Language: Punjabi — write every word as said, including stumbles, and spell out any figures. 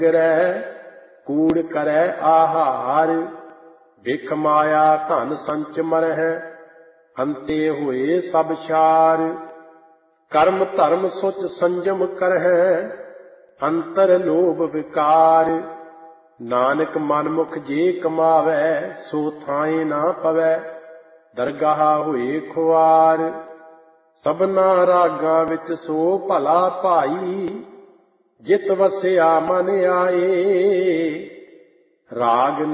ਗਿਰੈ ਕੂੜ ਕਰੈ ਆਹਾਰ। ਬਿਖ ਮਾਇਆ ਧਨ ਸੰਚ ਮਰਹਿ ਅੰਤੇ ਹੋਏ ਸਭ ਛਾਰ। ਕਰਮ ਧਰਮ ਸੁਚ ਸੰਜਮ ਕਰਹਿ ਅੰਤਰ ਲੋਭ ਵਿਕਾਰ। ਨਾਨਕ ਮਨਮੁਖ ਜੇ ਕਮਾਵੈ ਸੋ ਥਾਏ ਨਾ ਪਵੈ ਦਰਗਾਹ ਹੋਏ ਖੁਆਰ। ਸਭਨਾ ਰਾਗਾਂ ਵਿੱਚ ਸੋ ਭਲਾ ਭਾਈ ਜਿਤ ਵਸਿਆ ਮਨ ਆਏ। ਰਾਗ